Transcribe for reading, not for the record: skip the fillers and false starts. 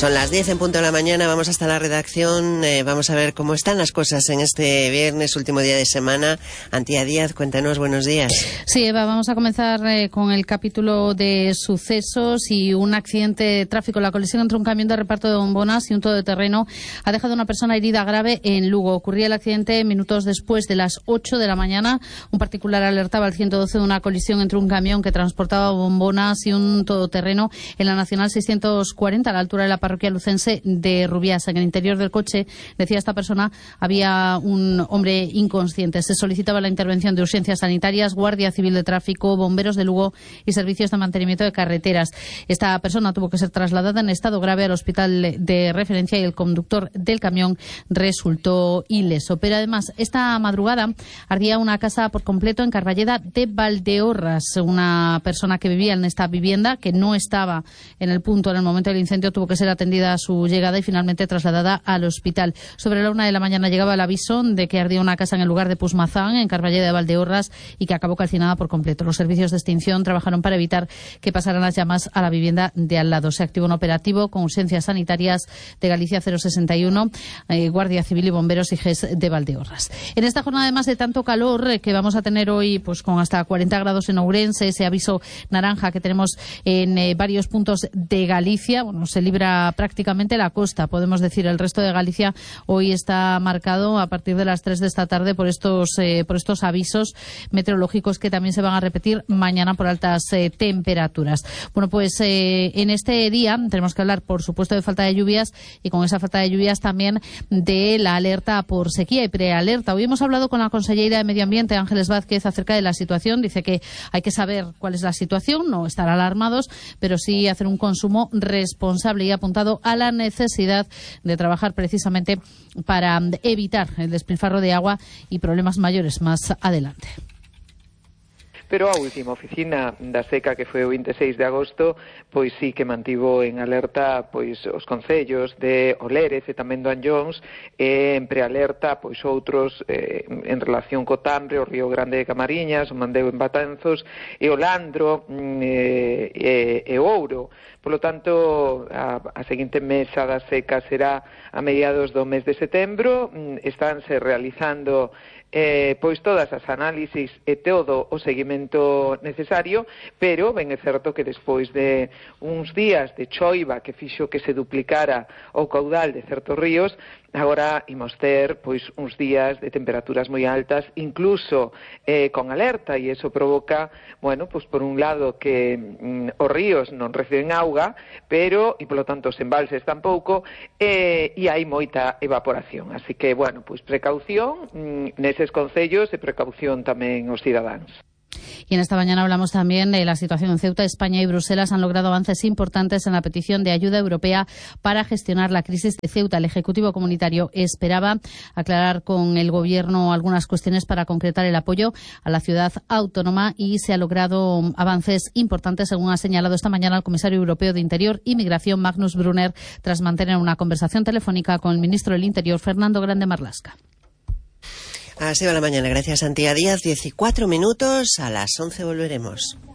Son las 10 en punto de la mañana, vamos hasta la redacción, vamos a ver cómo están las cosas en este viernes, último día de semana. Antía Díaz, cuéntanos, buenos días. Sí, Eva, vamos a comenzar con el capítulo de sucesos y un accidente de tráfico. La colisión entre un camión de reparto de bombonas y un todoterreno ha dejado a una persona herida grave en Lugo. Ocurría el accidente minutos después de las 8 de la mañana. Un particular alertaba al 112 de una colisión entre un camión que transportaba bombonas y un todoterreno en la Nacional 640 a la altura de la parroquia lucense de Rubiasa. En el interior del coche, decía esta persona, había un hombre inconsciente. Se solicitaba la intervención de urgencias sanitarias, Guardia Civil de Tráfico, bomberos de Lugo y servicios de mantenimiento de carreteras. Esta persona tuvo que ser trasladada en estado grave al hospital de referencia y el conductor del camión resultó ileso. Pero además, esta madrugada ardía una casa por completo en Carballeda de Valdeorras. Una persona que vivía en esta vivienda, que no estaba en el punto en el momento del incendio, tuvo que ser atendida a su llegada y finalmente trasladada al hospital. Sobre la 1 de la mañana llegaba el aviso de que ardía una casa en el lugar de Pusmazán, en Carballeda de Valdeorras, y que acabó calcinada por completo. Los servicios de extinción trabajaron para evitar que pasaran las llamas a la vivienda de al lado. Se activó un operativo con urgencias sanitarias de Galicia 061, Guardia Civil y bomberos y GES de Valdeorras. En esta jornada, además de tanto calor que vamos a tener hoy, pues con hasta 40 grados en Ourense, ese aviso naranja que tenemos en varios puntos de Galicia, bueno, se libra prácticamente la costa, podemos decir. El resto de Galicia hoy está marcado a partir de las 3 de esta tarde por estos avisos meteorológicos que también se van a repetir mañana por altas temperaturas. Bueno, pues en este día tenemos que hablar, por supuesto, de falta de lluvias, y con esa falta de lluvias también de la alerta por sequía y prealerta. Hoy hemos hablado con la consellera de Medio Ambiente, Ángeles Vázquez, acerca de la situación. Dice que hay que saber cuál es la situación, no estar alarmados, pero sí hacer un consumo responsable, y ha apuntado a la necesidad de trabajar precisamente para evitar el despilfarro de agua y problemas mayores más adelante. Pero a última oficina da seca, que foi o 26 de agosto, pois sí que mantivo en alerta pois os concellos de Olérez e tamén do Anllóns, en prealerta pois outros en relación co Tambre, o Río Grande de Camariñas, o Mandeo en Batanzos e o Landro e o Ouro. Por lo tanto, a seguinte mesa da seca será a mediados do mes de setembro. Estánse realizando pois todas as análisis e todo o seguimento necesario, pero ben é certo que despois de uns días de choiva que fixo que se duplicara o caudal de certos ríos, agora imos ter pois uns días de temperaturas moi altas, incluso con alerta, e eso provoca, bueno, pois por un lado que os ríos non reciben auga, pero e polo tanto os embalses tampouco, e hai moita evaporación. Así que, bueno, pois precaución neses concellos e precaución tamén os cidadáns. Y en esta mañana hablamos también de la situación en Ceuta. España y Bruselas han logrado avances importantes en la petición de ayuda europea para gestionar la crisis de Ceuta. El Ejecutivo Comunitario esperaba aclarar con el Gobierno algunas cuestiones para concretar el apoyo a la ciudad autónoma, y se han logrado avances importantes, según ha señalado esta mañana el Comisario Europeo de Interior y Migración, Magnus Brunner, tras mantener una conversación telefónica con el Ministro del Interior, Fernando Grande Marlaska. Así va la mañana. Gracias, Antía Díaz. 14 minutos. A las 11 volveremos.